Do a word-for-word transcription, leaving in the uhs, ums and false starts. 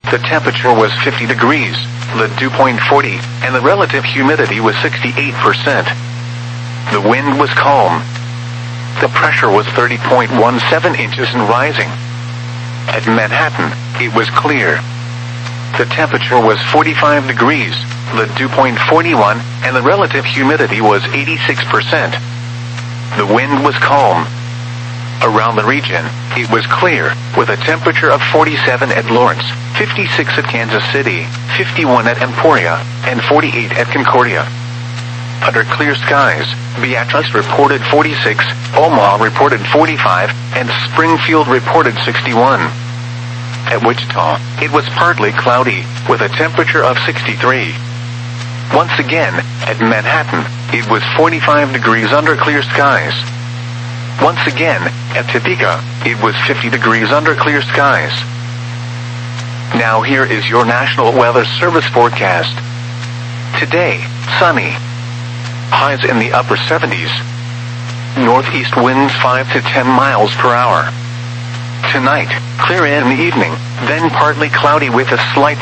The temperature was fifty degrees, the dew point forty, and the relative humidity was sixty-eight percent. The wind was calm. The pressure was thirty point one seven inches and rising. At Manhattan, it was clear. The temperature was forty-five degrees, the dew point forty-one, and the relative humidity was eighty-six percent. The wind was calm. Around the region, it was clear, with a temperature of forty-seven at Lawrence, fifty-six at Kansas City, fifty-one at Emporia, and forty-eight at Concordia. Under clear skies, Beatrice reported forty-six, Omaha reported forty-five, and Springfield reported sixty-one. At Wichita, it was partly cloudy, with a temperature of sixty-three. Once again, at Manhattan, it was forty-five degrees under clear skies. Once again, at Topeka, it was fifty degrees under clear skies. Now here is your National Weather Service forecast. Today, sunny. Highs in the upper seventies. Northeast winds five to ten miles per hour. Tonight, clear in the evening, then partly cloudy with a slight